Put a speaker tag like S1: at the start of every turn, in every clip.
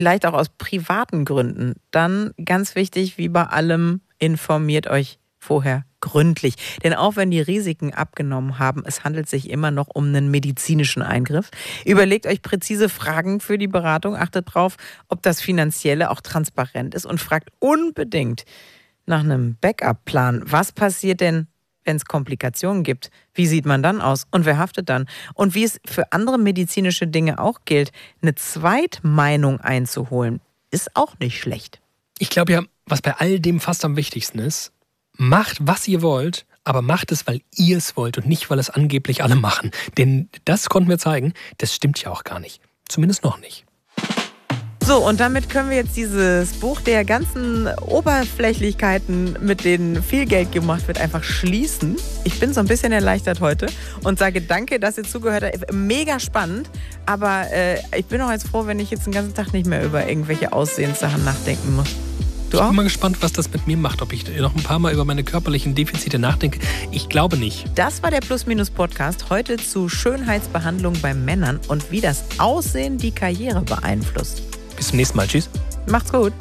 S1: vielleicht auch aus privaten Gründen, dann ganz wichtig, wie bei allem, informiert euch vorher gründlich. Denn auch wenn die Risiken abgenommen haben, es handelt sich immer noch um einen medizinischen Eingriff. Überlegt euch präzise Fragen für die Beratung, achtet darauf, ob das Finanzielle auch transparent ist und fragt unbedingt nach einem Backup-Plan. Was passiert denn, wenn es Komplikationen gibt? Wie sieht man dann aus? Und wer haftet dann? Und wie es für andere medizinische Dinge auch gilt, eine Zweitmeinung einzuholen, ist auch nicht schlecht.
S2: Ich glaube ja, was bei all dem fast am wichtigsten ist, macht, was ihr wollt, aber macht es, weil ihr es wollt und nicht, weil es angeblich alle machen. Denn das konnten wir zeigen, das stimmt ja auch gar nicht. Zumindest noch nicht.
S1: So, und damit können wir jetzt dieses Buch der ganzen Oberflächlichkeiten, mit denen viel Geld gemacht wird, einfach schließen. Ich bin so ein bisschen erleichtert heute und sage danke, dass ihr zugehört habt. Mega spannend, aber ich bin auch jetzt froh, wenn ich jetzt den ganzen Tag nicht mehr über irgendwelche Aussehenssachen nachdenken muss.
S2: Ich bin mal gespannt, was das mit mir macht, ob ich noch ein paar Mal über meine körperlichen Defizite nachdenke. Ich glaube nicht.
S1: Das war der Plus-Minus-Podcast heute zu Schönheitsbehandlung bei Männern und wie das Aussehen die Karriere beeinflusst.
S2: Bis zum nächsten Mal. Tschüss.
S1: Macht's gut.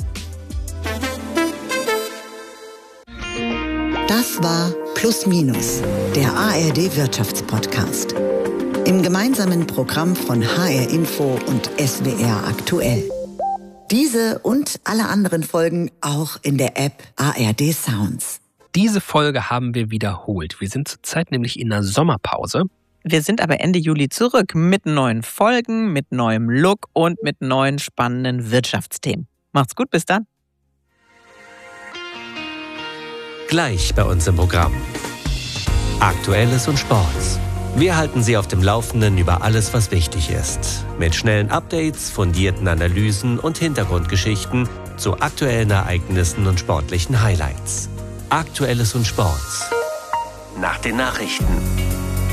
S3: Das war Plus Minus, der ARD Wirtschaftspodcast. Im gemeinsamen Programm von HR Info und SWR aktuell. Diese und alle anderen Folgen auch in der App ARD Sounds.
S2: Diese Folge haben wir wiederholt. Wir sind zurzeit nämlich in einer Sommerpause.
S1: Wir sind aber Ende Juli zurück mit neuen Folgen, mit neuem Look und mit neuen spannenden Wirtschaftsthemen. Macht's gut, bis dann.
S4: Gleich bei uns im Programm. Aktuelles und Sports. Wir halten Sie auf dem Laufenden über alles, was wichtig ist. Mit schnellen Updates, fundierten Analysen und Hintergrundgeschichten zu aktuellen Ereignissen und sportlichen Highlights. Aktuelles und Sports. Nach den Nachrichten.